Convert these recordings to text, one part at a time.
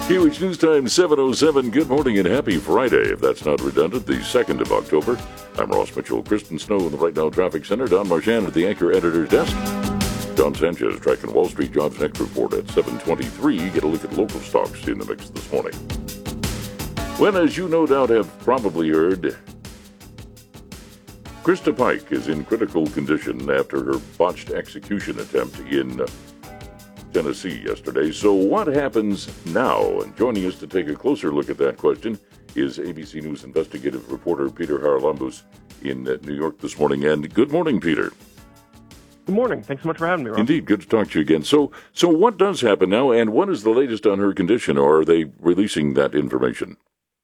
KUH News Time 7:07. Good morning and happy Friday. If that's not redundant, the 2nd of October. I'm Ross Mitchell. Kristen Snow in the Right Now Traffic Center. Don Marchand at the Anchor Editor's Desk. John Sanchez tracking Wall Street Jobs Next Report at 7:23. Get a look at local stocks in the mix this morning. When, as you no doubt have probably heard, Krista Pike is in critical condition after her botched execution attempt in Tennessee yesterday. So what happens now? And joining us to take a closer look at that question is ABC News investigative reporter Peter Haralambous in New York this morning. And good morning, Peter. Good morning. Thanks so much for having me, Rob. Indeed. Good to talk to you again. So what does happen now, and what is the latest on her condition, or are they releasing that information?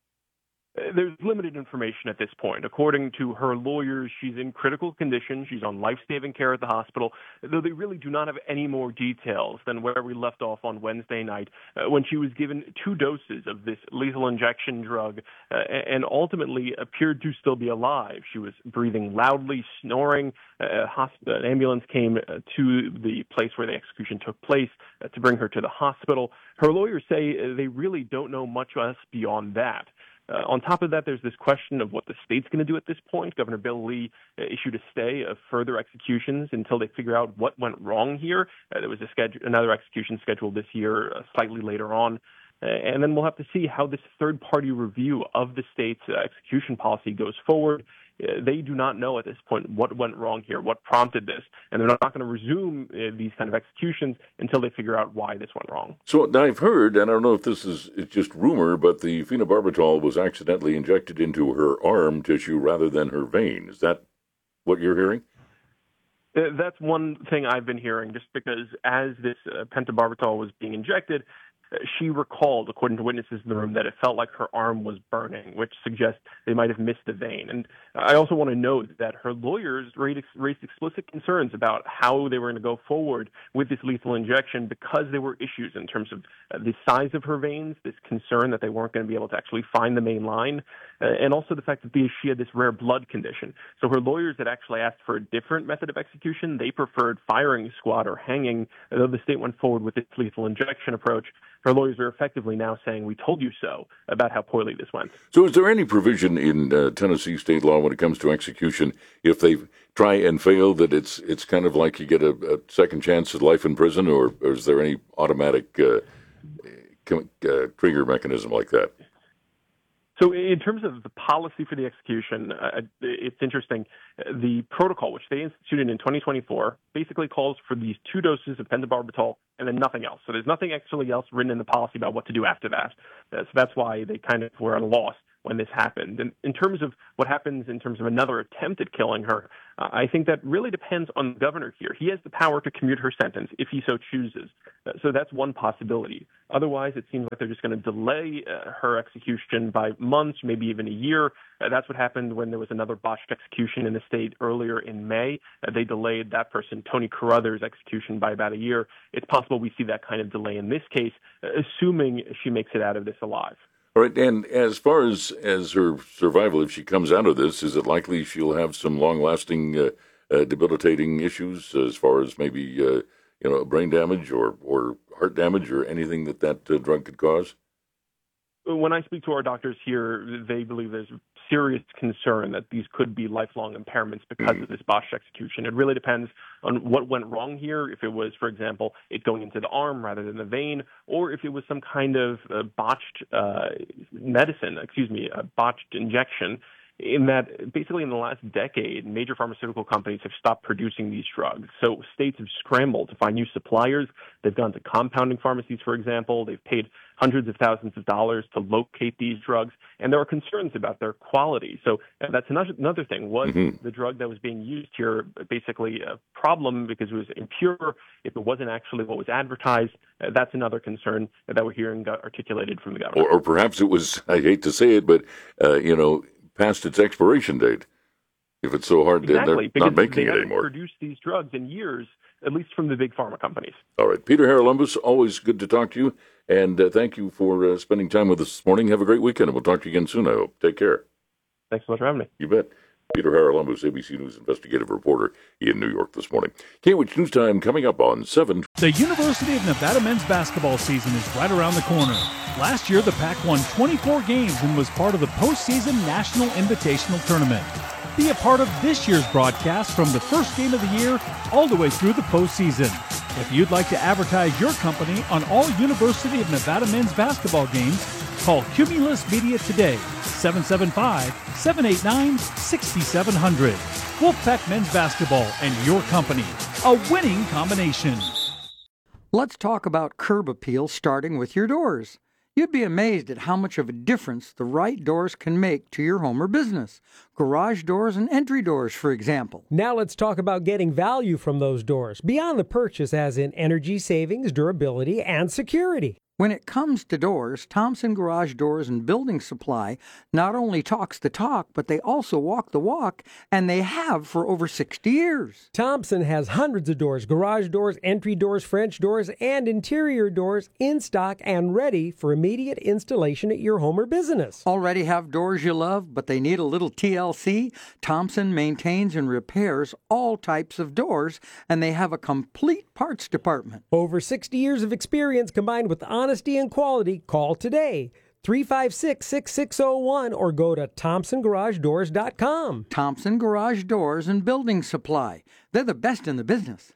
There's limited information at this point. According to her lawyers, she's in critical condition. She's on life-saving care at the hospital, though they really do not have any more details than where we left off on Wednesday night when she was given 2 doses of this lethal injection drug and ultimately appeared to still be alive. She was breathing loudly, snoring. An ambulance came to the place where the execution took place to bring her to the hospital. Her lawyers say they really don't know much else beyond that. On top of that, there's this question of what the state's going to do at this point. Governor Bill Lee issued a stay of further executions until they figure out what went wrong here. There was another execution scheduled this year, slightly later on. And then we'll have to see how this third-party review of the state's execution policy goes forward. They do not know at this point what went wrong here, what prompted this, and they're not going to resume these kind of executions until they figure out why this went wrong. So I've heard, and I don't know if this is just rumor, but the phenobarbital was accidentally injected into her arm tissue rather than her vein. Is that what you're hearing? That's one thing I've been hearing, just because as this pentobarbital was being injected, she recalled, according to witnesses in the room, that it felt like her arm was burning, which suggests they might have missed the vein. And I also want to note that her lawyers raised explicit concerns about how they were going to go forward with this lethal injection because there were issues in terms of the size of her veins, this concern that they weren't going to be able to actually find the main line, and also the fact that she had this rare blood condition. So her lawyers had actually asked for a different method of execution. They preferred firing squad or hanging, though the state went forward with its lethal injection approach. Her lawyers are effectively now saying, we told you so, about how poorly this went. So is there any provision in Tennessee state law when it comes to execution, if they try and fail, that it's kind of like you get a second chance at life in prison, or is there any automatic trigger mechanism like that? So in terms of the policy for the execution, it's interesting. The protocol, which they instituted in 2024, basically calls for these 2 doses of pentobarbital and then nothing else. So there's nothing actually else written in the policy about what to do after that. So that's why they kind of were at a loss when this happened. And in terms of what happens in terms of another attempt at killing her, I think that really depends on the governor here. He has the power to commute her sentence if he so chooses. So that's one possibility. Otherwise, it seems like they're just going to delay her execution by months, maybe even a year. That's what happened when there was another botched execution in the state earlier in May. They delayed that person, Tony Carruthers' execution, by about a year. It's possible we see that kind of delay in this case, assuming she makes it out of this alive. All right, and as far as her survival, if she comes out of this, is it likely she'll have some long-lasting, debilitating issues as far as maybe brain damage or heart damage or anything that drug could cause? When I speak to our doctors here, they believe there's serious concern that these could be lifelong impairments because of this botched execution. It really depends on what went wrong here. If it was, for example, it going into the arm rather than the vein, or if it was some kind of botched botched injection. In that, basically in the last decade, major pharmaceutical companies have stopped producing these drugs. So states have scrambled to find new suppliers. They've gone to compounding pharmacies, for example. They've paid hundreds of thousands of dollars to locate these drugs, and there are concerns about their quality. So that's another thing. Was the drug that was being used here basically a problem because it was impure? If it wasn't actually what was advertised, that's another concern that we're hearing articulated from the governor. Or perhaps it was, I hate to say it, but, past its expiration date. If it's so hard, exactly, they're not making it anymore. They haven't produced these drugs in years, at least from the big pharma companies. All right. Peter Haralambous, always good to talk to you, and thank you for spending time with us this morning. Have a great weekend, and we'll talk to you again soon, I hope. Take care. Thanks so much for having me. You bet. Peter Haralambous, ABC News investigative reporter in New York this morning. KWH News Time coming up on 7. The University of Nevada men's basketball season is right around the corner. Last year, the Pac won 24 games and was part of the postseason National Invitational Tournament. Be a part of this year's broadcast from the first game of the year all the way through the postseason. If you'd like to advertise your company on all University of Nevada men's basketball games, call Cumulus Media today, 775-789-6700. Wolfpack Men's Basketball and your company, a winning combination. Let's talk about curb appeal, starting with your doors. You'd be amazed at how much of a difference the right doors can make to your home or business. Garage doors and entry doors, for example. Now let's talk about getting value from those doors, beyond the purchase as in energy savings, durability, and security. When it comes to doors, Thompson Garage Doors and Building Supply not only talks the talk, but they also walk the walk, and they have for over 60 years. Thompson has hundreds of doors, garage doors, entry doors, French doors, and interior doors in stock and ready for immediate installation at your home or business. Already have doors you love, but they need a little TLC? Thompson maintains and repairs all types of doors, and they have a complete parts department. Over 60 years of experience combined with honesty and quality. Call today, 356-6601, or go to ThompsonGarageDoors.com. Thompson Garage Doors and Building Supply. They're the best in the business.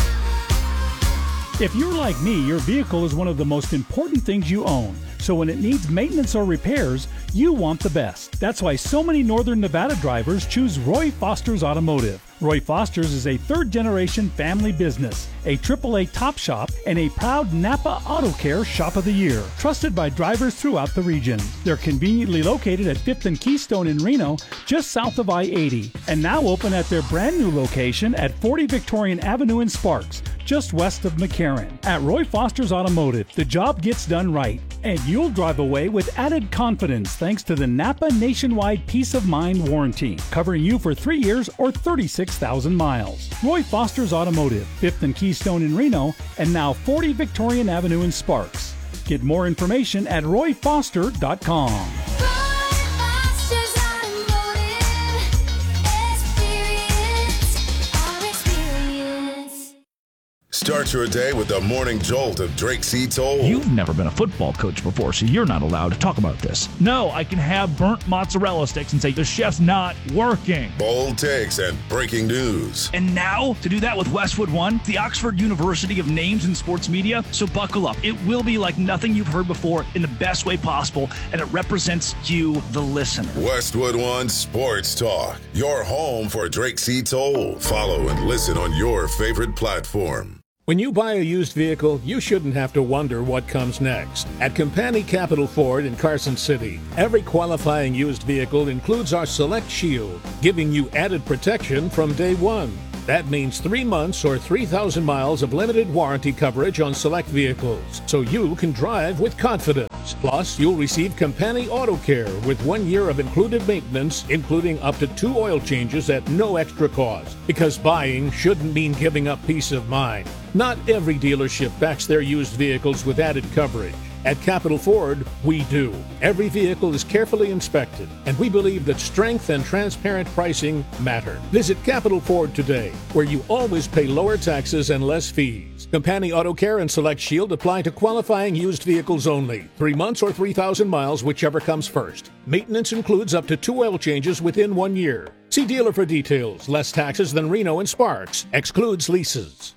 If you're like me, your vehicle is one of the most important things you own. So when it needs maintenance or repairs, you want the best. That's why so many Northern Nevada drivers choose Roy Foster's Automotive. Roy Foster's is a third-generation family business, a AAA top shop, and a proud Napa Auto Care Shop of the Year, trusted by drivers throughout the region. They're conveniently located at 5th and Keystone in Reno, just south of I-80, and now open at their brand new location at 40 Victorian Avenue in Sparks, just west of McCarran. At Roy Foster's Automotive, the job gets done right, and you'll drive away with added confidence thanks to the Napa Nationwide Peace of Mind warranty, covering you for 3 years or 36,000 miles. Roy Foster's Automotive, 5th and Keystone in Reno, and now 40 Victorian Avenue in Sparks. Get more information at royfoster.com. Start your day with the morning jolt of Drake C. Toll. You've never been a football coach before, so you're not allowed to talk about this. No, I can have burnt mozzarella sticks and say the chef's not working. Bold takes and breaking news. And now, to do that with Westwood One, the Oxford University of Names in Sports Media, so buckle up. It will be like nothing you've heard before in the best way possible, and it represents you, the listener. Westwood One Sports Talk, your home for Drake C. Toll. Follow and listen on your favorite platform. When you buy a used vehicle, you shouldn't have to wonder what comes next. At Company Capital Ford in Carson City, every qualifying used vehicle includes our Select Shield, giving you added protection from day one. That means 3 months or 3,000 miles of limited warranty coverage on select vehicles, so you can drive with confidence. Plus, you'll receive Company Auto Care with 1 year of included maintenance, including up to 2 oil changes at no extra cost. Because buying shouldn't mean giving up peace of mind. Not every dealership backs their used vehicles with added coverage. At Capital Ford, we do. Every vehicle is carefully inspected, and we believe that strength and transparent pricing matter. Visit Capital Ford today, where you always pay lower taxes and less fees. Company Auto Care and Select Shield apply to qualifying used vehicles only. 3 months or 3,000 miles, whichever comes first. Maintenance includes up to 2 oil changes within 1 year. See dealer for details. Less taxes than Reno and Sparks. Excludes leases.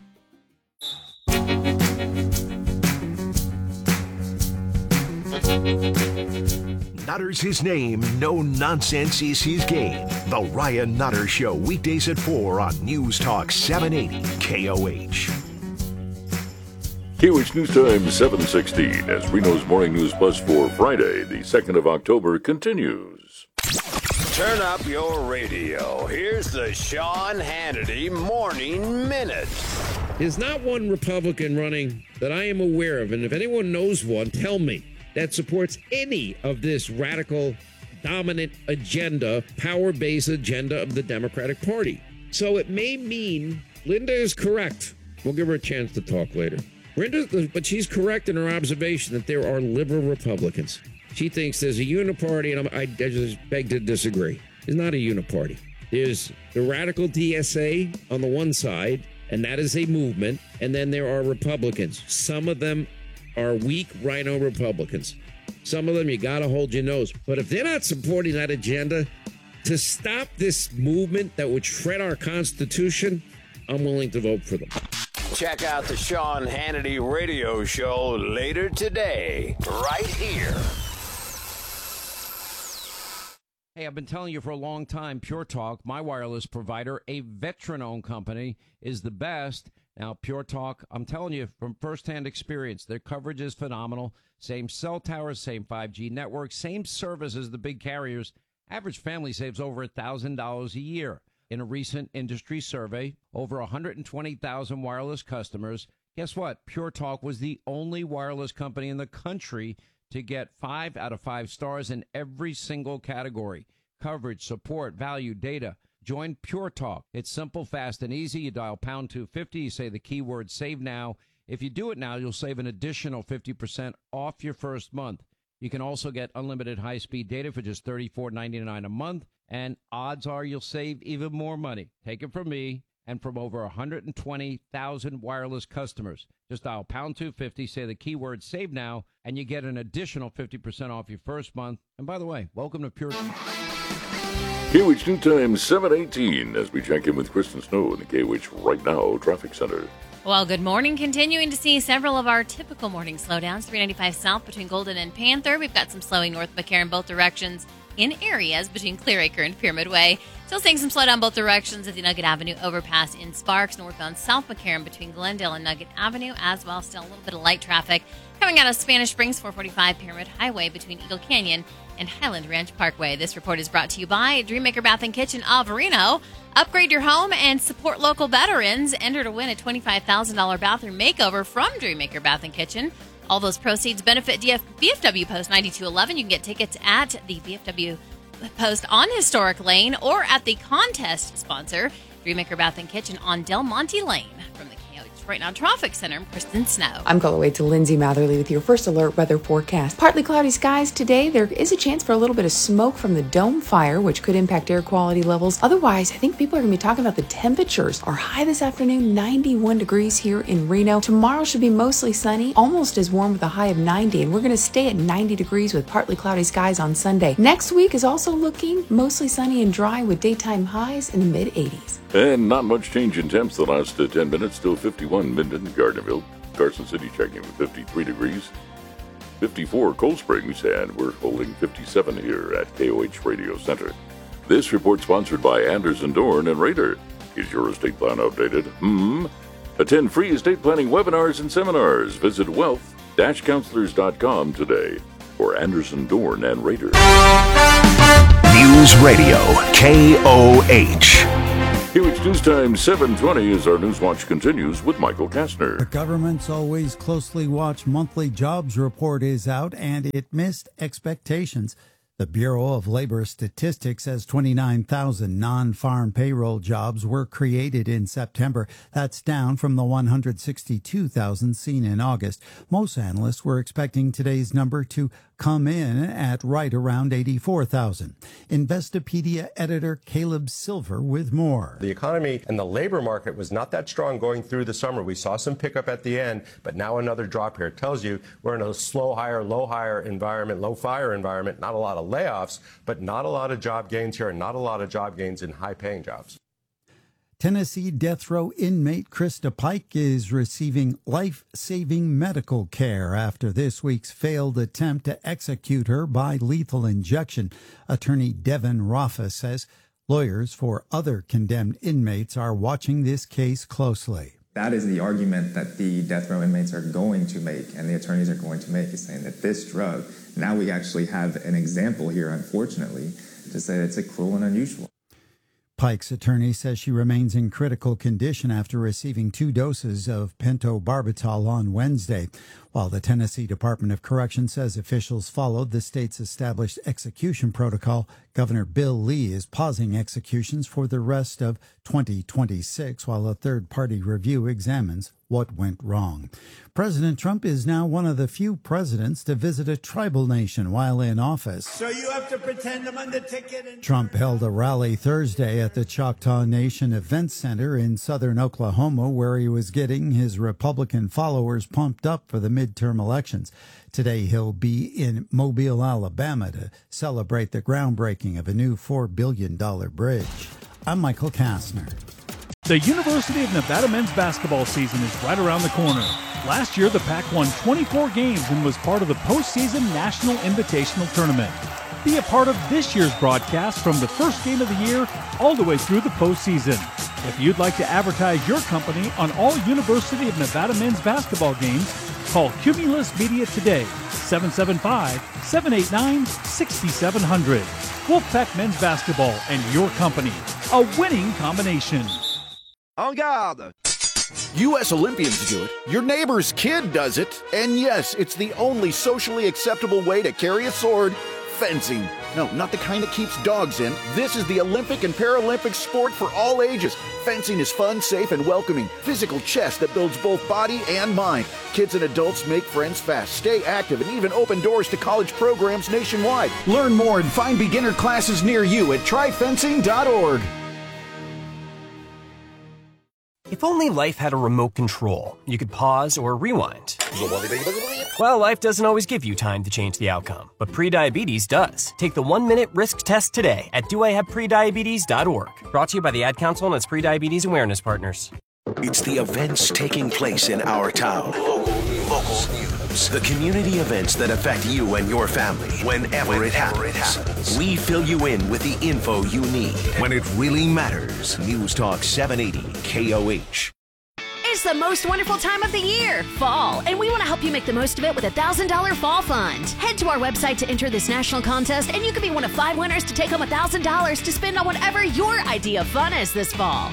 Nutter's his name, no nonsense is his game. The Ryan Nutter Show, weekdays at 4 on News Talk 780 KOH. KOH News Time 7:16 as Reno's Morning News Plus for Friday, the 2nd of October, continues. Turn up your radio. Here's the Sean Hannity Morning Minute. There's not one Republican running that I am aware of, and if anyone knows one, tell me, that supports any of this radical, dominant agenda, power-based agenda of the Democratic Party. So it may mean Linda is correct. We'll give her a chance to talk later. But she's correct in her observation that there are liberal Republicans. She thinks there's a uniparty, and I just beg to disagree. It's not a uniparty. There's the radical DSA on the one side, and that is a movement. And then there are Republicans. Some of them are weak rhino Republicans. Some of them, you got to hold your nose. But if they're not supporting that agenda to stop this movement that would shred our Constitution, I'm willing to vote for them. Check out the Sean Hannity radio show later today, right here. Hey, I've been telling you for a long time, Pure Talk, my wireless provider, a veteran-owned company, is the best. Now, Pure Talk, I'm telling you from firsthand experience, their coverage is phenomenal. Same cell towers, same 5G network, same service as the big carriers. Average family saves over $1,000 a year. In a recent industry survey, over 120,000 wireless customers. Guess what? Pure Talk was the only wireless company in the country to get 5 out of 5 stars in every single category. Coverage, support, value, data. Join Pure Talk. It's simple, fast, and easy. You dial pound 250. You say the keyword save now. If you do it now, you'll save an additional 50% off your first month. You can also get unlimited high-speed data for just $34.99 a month. And odds are you'll save even more money. Take it from me and from over 120,000 wireless customers. Just dial pound 250, say the keyword save now, and you get an additional 50% off your first month. And by the way, welcome to Pure. KWH New Time 7:18 as we check in with Kristen Snow in the KWH Right Now Traffic Center. Well, good morning. Continuing to see several of our typical morning slowdowns. 395 south between Golden and Panther. We've got some slowing north of McCarran both directions in areas between Clearacre and Pyramid Way. Still seeing some slowdown both directions at the Nugget Avenue overpass in Sparks. Northbound South McCarran between Glendale and Nugget Avenue as well. Still a little bit of light traffic coming out of Spanish Springs 445 Pyramid Highway between Eagle Canyon and Highland Ranch Parkway. This report is brought to you by Dreammaker Bath and Kitchen of Reno. Upgrade your home and support local veterans. Enter to win a $25,000 bathroom makeover from Dreammaker Bath and Kitchen. All those proceeds benefit VFW Post 9211. You can get tickets at the VFW Post on Historic Lane or at the contest sponsor, Dreammaker Bath and Kitchen on Del Monte Lane. From the KWH Right Now Traffic Center, I'm Kristen Snow. I'm Colorway to Lindsay Matherly with your first alert weather forecast. Partly cloudy skies today. There is a chance for a little bit of smoke from the dome fire, which could impact air quality levels. Otherwise, I think people are going to be talking about the temperatures. Our high this afternoon, 91 degrees here in Reno. Tomorrow should be mostly sunny, almost as warm with a high of 90, and we're going to stay at 90 degrees with partly cloudy skies on Sunday. Next week is also looking mostly sunny and dry with daytime highs in the mid-80s. And not much change in temps the last 10 minutes. Still 51 Minden, Gardnerville. Carson City checking with 53 degrees. 54 Cold Springs, and we're holding 57 here at KOH Radio Center. This report sponsored by Anderson, Dorn and Rader. Is your estate plan outdated? Attend free estate planning webinars and seminars. Visit wealth-counselors.com today for Anderson, Dorn and Rader. News Radio, KOH. KOH News Time 7:20 as our Newswatch continues with Michael Kastner. The government's always closely watched monthly jobs report is out, and it missed expectations. The Bureau of Labor Statistics says 29,000 non-farm payroll jobs were created in September. That's down from the 162,000 seen in August. Most analysts were expecting today's number to come in at right around 84,000. Investopedia editor Caleb Silver with more. The economy and the labor market was not that strong going through the summer. We saw some pickup at the end, but now another drop here. It tells you we're in a slow hire, low hire environment, low fire environment, not a lot of layoffs, but not a lot of job gains here and not a lot of job gains in high-paying jobs. Tennessee death row inmate Krista Pike is receiving life-saving medical care after this week's failed attempt to execute her by lethal injection. Attorney Devin Raffa says lawyers for other condemned inmates are watching this case closely. That is the argument that the death row inmates are going to make and the attorneys are going to make, is saying that this drug, now we actually have an example here, unfortunately, to say it's cruel and unusual. Pike's attorney says she remains in critical condition after receiving 2 doses of pentobarbital on Wednesday. While the Tennessee Department of Correction says officials followed the state's established execution protocol, Governor Bill Lee is pausing executions for the rest of 2026 while a third-party review examines what went wrong. President Trump is now one of the few presidents to visit a tribal nation while in office. So you have to pretend I'm on the ticket. And Trump held a rally Thursday at the Choctaw Nation Event Center in southern Oklahoma, where he was getting his Republican followers pumped up for the midterm elections. Today he'll be in Mobile, Alabama to celebrate the groundbreaking of a new $4 billion bridge. I'm Michael Kastner. The University of Nevada men's basketball season is right around the corner. Last year, the Pac won 24 games and was part of the postseason National Invitational Tournament. Be a part of this year's broadcast from the first game of the year all the way through the postseason. If you'd like to advertise your company on all University of Nevada men's basketball games, call Cumulus Media today, 775-789-6700. Wolfpack Men's Basketball and your company, a winning combination. En garde! U.S. Olympians do it, your neighbor's kid does it, and yes, it's the only socially acceptable way to carry a sword, fencing. No, not the kind that keeps dogs in. This is the Olympic and Paralympic sport for all ages. Fencing is fun, safe, and welcoming. Physical chess that builds both body and mind. Kids and adults make friends fast, stay active, and even open doors to college programs nationwide. Learn more and find beginner classes near you at tryfencing.org. If only life had a remote control, you could pause or rewind. Well, life doesn't always give you time to change the outcome, but prediabetes does. Take the 1-minute risk test today at doihaveprediabetes.org. Brought to you by the Ad Council and its prediabetes awareness partners. It's the events taking place in our town. Local news. The community events that affect you and your family whenever it happens. We fill you in with the info you need when it really matters. News Talk 780 KOH. It's the most wonderful time of the year, fall, and we want to help you make the most of it with a $1,000 fall fund. Head to our website to enter this national contest, and you could be one of 5 winners to take home $1,000 to spend on whatever your idea of fun is this fall.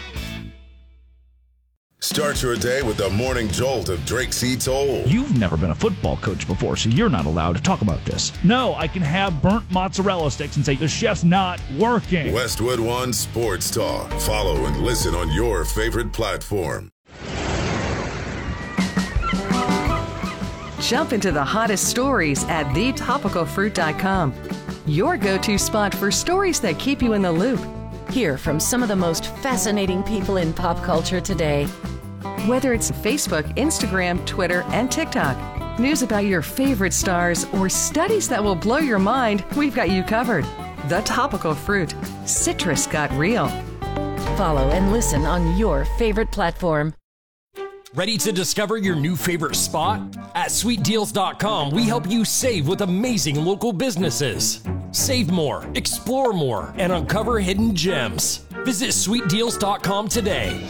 Start your day with the morning jolt of Drake C. Toll. You've never been a football coach before, so you're not allowed to talk about this. No, I can have burnt mozzarella sticks and say the chef's not working. Westwood One Sports Talk. Follow and listen on your favorite platform. Jump into the hottest stories at thetopicalfruit.com. Your go-to spot for stories that keep you in the loop. Hear from some of the most fascinating people in pop culture today. Whether it's Facebook, Instagram, Twitter, and TikTok, news about your favorite stars, or studies that will blow your mind, we've got you covered. The Topical Fruit. Citrus got real. Follow and listen on your favorite platform. Ready to discover your new favorite spot? At sweetdeals.com, we help you save with amazing local businesses. Save more, explore more, and uncover hidden gems. Visit sweetdeals.com today.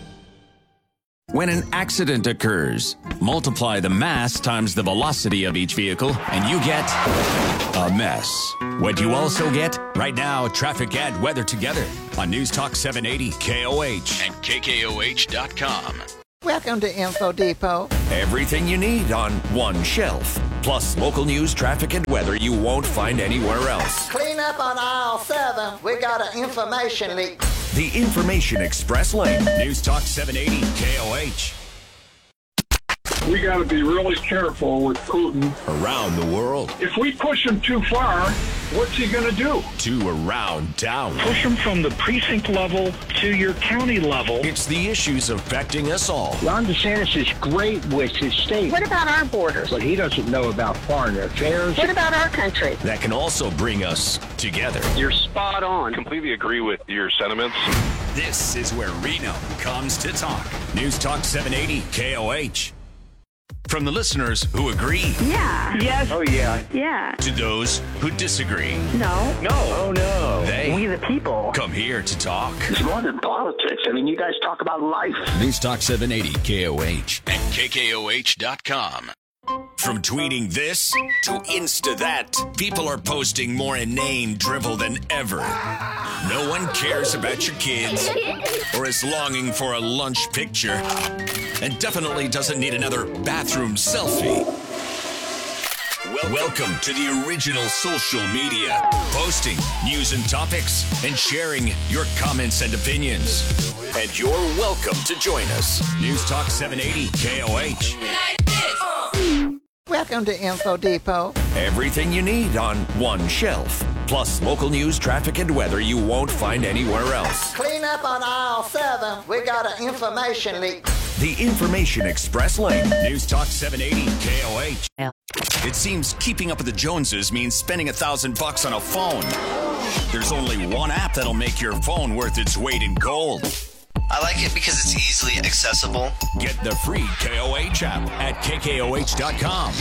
When an accident occurs, multiply the mass times the velocity of each vehicle, and you get a mess. What do you also get? Right now, traffic and weather together on News Talk 780 KOH and KKOH.com. Welcome to Info Depot. Everything you need on one shelf. Plus local news, traffic, and weather you won't find anywhere else. Clean up on aisle 7. We got an information leak. The Information Express Lane. News Talk 780 KOH. We got to be really careful with Putin. Around the world. If we push him too far, what's he going to do? To around town. Push him from the precinct level to your county level. It's the issues affecting us all. Ron DeSantis is great with his state. What about our borders? But he doesn't know about foreign affairs. What about our country? That can also bring us together. You're spot on. Completely agree with your sentiments. This is where Reno comes to talk. News Talk 780 KOH. From the listeners who agree. Yeah. Yes. Oh, yeah. Yeah. To those who disagree. No. No. Oh, no. We the people. Come here to talk. It's more than politics. I mean, you guys talk about life. News Talk 780 KOH and KKOH.com. From tweeting this to Insta that, people are posting more inane drivel than ever. No one cares about your kids or is longing for a lunch picture and definitely doesn't need another bathroom selfie. Welcome to the original social media. Posting news and topics and sharing your comments and opinions. And you're welcome to join us. News Talk 780 KOH. Welcome to Info Depot. Everything you need on one shelf. Plus local news, traffic, and weather you won't find anywhere else. Clean up on aisle 7. We got an information leak. The Information Express Lane. News Talk 780 KOH. It seems keeping up with the Joneses means spending $1,000 on a phone. There's only one app that'll make your phone worth its weight in gold. I like it because it's easily accessible. Get the free KOH app at KKOH.com.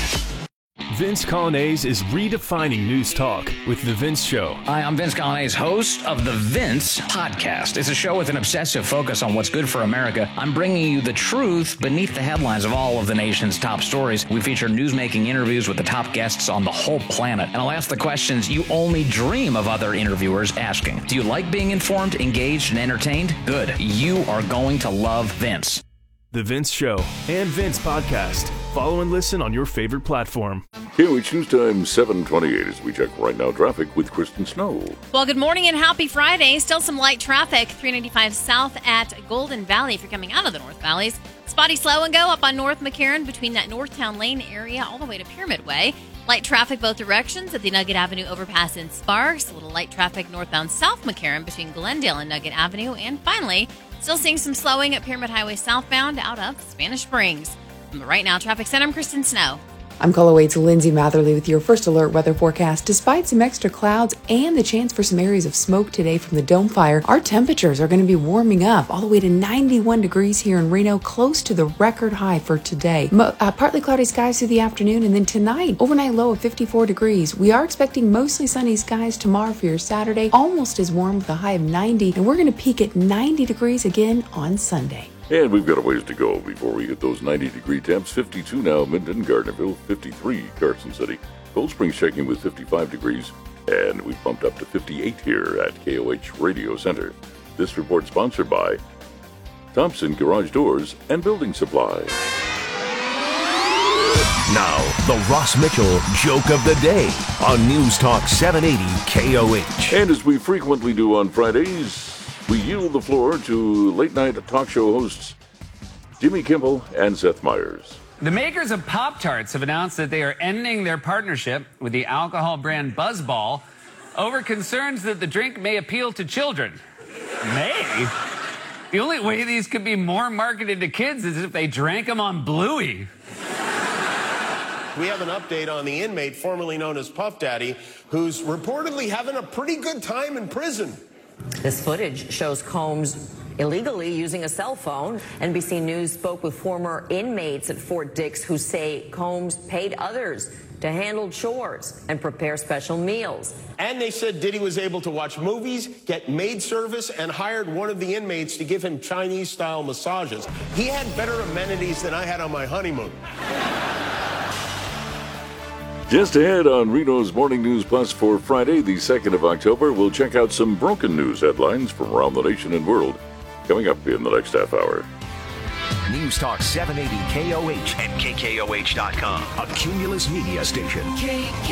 Vince Colonnese is redefining news talk with The Vince Show. Hi, I'm Vince Colonnese, host of The Vince Podcast. It's a show with an obsessive focus on what's good for America. I'm bringing you the truth beneath the headlines of all of the nation's top stories. We feature news-making interviews with the top guests on the whole planet. And I'll ask the questions you only dream of other interviewers asking. Do you like being informed, engaged, and entertained? Good. You are going to love Vince. The Vince Show and Vince Podcast. Follow and listen on your favorite platform. KOH News Time 7:28 as we check right now traffic with Kristen Snow. Well, good morning and happy Friday. Still some light traffic, 395 south at Golden Valley if you're coming out of the North Valleys. Spotty slow and go up on North McCarran between that Northtown Lane area all the way to Pyramid Way. Light traffic both directions at the Nugget Avenue overpass in Sparks. A little light traffic northbound South McCarran between Glendale and Nugget Avenue. And finally, still seeing some slowing at Pyramid Highway southbound out of Spanish Springs. From the Right Now Traffic Center, I'm Kristen Snow. I'm Call 08's Lindsay Matherly with your first alert weather forecast. Despite some extra clouds and the chance for some areas of smoke today from the dome fire, our temperatures are going to be warming up all the way to 91 degrees here in Reno, close to the record high for today. Partly cloudy skies through the afternoon, and then tonight, overnight low of 54 degrees. We are expecting mostly sunny skies tomorrow for your Saturday, almost as warm with a high of 90, and we're going to peak at 90 degrees again on Sunday. And we've got a ways to go before we hit those 90-degree temps. 52 now, Minden, Gardnerville, 53, Carson City. Cold Springs checking with 55 degrees. And we've bumped up to 58 here at KOH Radio Center. This report sponsored by Thompson Garage Doors and Building Supply. Now, the Ross Mitchell Joke of the Day on News Talk 780 KOH. And as we frequently do on Fridays, we yield the floor to late-night talk show hosts Jimmy Kimmel and Seth Meyers. The makers of Pop-Tarts have announced that they are ending their partnership with the alcohol brand Buzzball over concerns that the drink may appeal to children. May? The only way these could be more marketed to kids is if they drank them on Bluey. We have an update on the inmate formerly known as Puff Daddy, who's reportedly having a pretty good time in prison. This footage shows Combs illegally using a cell phone. NBC News spoke with former inmates at Fort Dix who say Combs paid others to handle chores and prepare special meals. And they said Diddy was able to watch movies, get maid service, and hired one of the inmates to give him Chinese-style massages. He had better amenities than I had on my honeymoon. Just ahead on Reno's Morning News Plus for Friday, the 2nd of October, we'll check out some broken news headlines from around the nation and world coming up in the next half hour. News Talk 780 KOH and KKOH.com, a Cumulus media station.